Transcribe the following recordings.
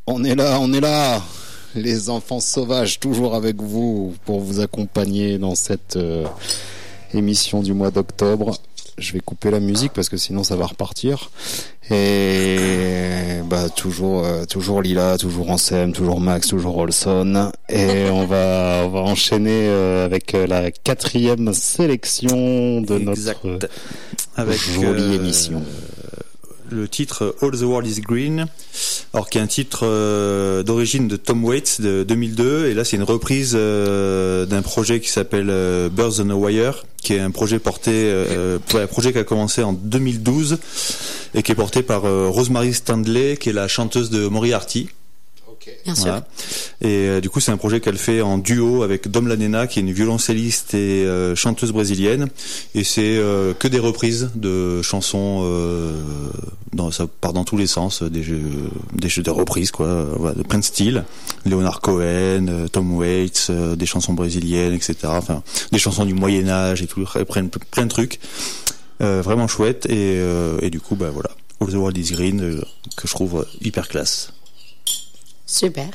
On est là, les enfants sauvages, toujours avec vous pour vous accompagner dans cette émission du mois d'octobre. Je vais couper la musique parce que sinon ça va repartir. Et toujours Lila, toujours Ansem, toujours Max, toujours Olson. Et on va enchaîner avec la 4e sélection de notre jolie émission. Le titre All the World is Green, alors qui est un titre d'origine de Tom Waits de 2002, et là c'est une reprise d'un projet qui s'appelle Birds on a Wire, qui est un projet un projet qui a commencé en 2012 et qui est porté par Rosemary Stanley, qui est la chanteuse de Moriarty. Bien sûr. Voilà. Et du coup, c'est un projet qu'elle fait en duo avec Dom Lanena, qui est une violoncelliste et chanteuse brésilienne. Et c'est que des reprises de chansons. Ça part dans tous les sens, des jeux de reprises, quoi. Voilà, de plein de styles. Leonard Cohen, Tom Waits, des chansons brésiliennes, etc. Enfin, des chansons du Moyen Âge et tout. Elles prennent plein de trucs. Vraiment chouette. Et du coup, voilà. All the World is Green, que je trouve hyper classe. Super.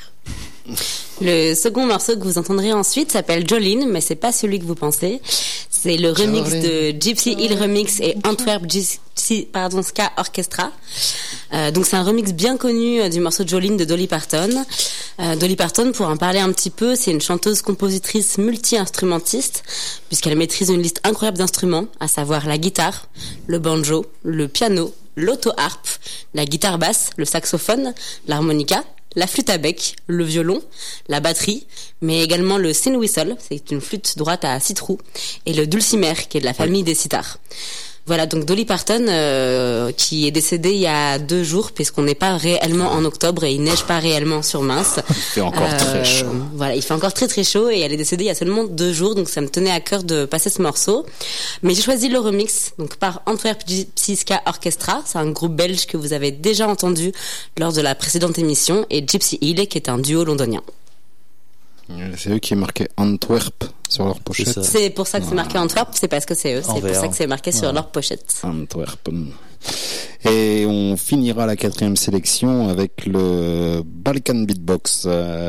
Le second morceau que vous entendrez ensuite s'appelle Jolene, mais c'est pas celui que vous pensez. C'est le remix de Gypsy Hill Remix et Antwerp Ska Orchestra. Donc c'est un remix bien connu du morceau Jolene de Dolly Parton. Dolly Parton, pour en parler un petit peu, c'est une chanteuse-compositrice multi-instrumentiste, puisqu'elle maîtrise une liste incroyable d'instruments, à savoir la guitare, le banjo, le piano, l'auto-harpe, la guitare basse, le saxophone, l'harmonica, la flûte à bec, le violon, la batterie, mais également le tin whistle, c'est une flûte droite à 6 trous, et le dulcimer, qui est de la famille des sitars. Voilà, donc Dolly Parton, qui est décédée il y a 2 jours, puisqu'on n'est pas réellement en octobre et il neige pas réellement sur Mince. Il fait encore très chaud. Voilà, il fait encore très très chaud et elle est décédée il y a seulement 2 jours, donc ça me tenait à cœur de passer ce morceau. Mais j'ai choisi le remix, donc par Antwerp Gypsy Ska Orchestra. C'est un groupe belge que vous avez déjà entendu lors de la précédente émission, et Gypsy Hill, qui est un duo londonien. C'est eux qui marquaient Antwerp sur leur pochette. C'est pour ça que c'est marqué Antwerp, c'est parce que c'est eux. C'est pour ça que c'est marqué sur leur pochette. Antwerp. Et on finira la 4e sélection avec le Balkan Beatbox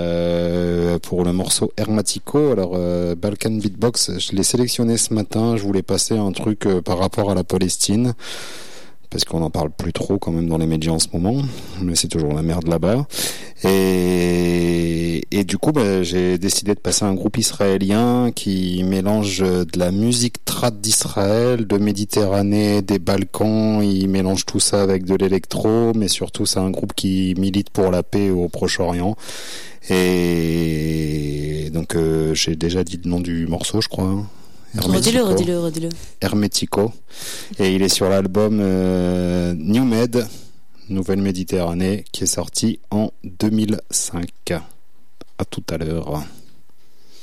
pour le morceau Hermatico. Alors Balkan Beatbox, je l'ai sélectionné ce matin. Je voulais passer un truc par rapport à la Palestine, parce qu'on n'en parle plus trop quand même dans les médias en ce moment, mais c'est toujours la merde là-bas. Et du coup, j'ai décidé de passer un groupe israélien qui mélange de la musique trad d'Israël, de Méditerranée, des Balkans. Il mélange tout ça avec de l'électro, mais surtout c'est un groupe qui milite pour la paix au Proche-Orient. Et donc j'ai déjà dit le nom du morceau, je crois, hein. Redis-le. Hermetico. Et il est sur l'album New Med, Nouvelle Méditerranée, qui est sorti en 2005. À tout à l'heure.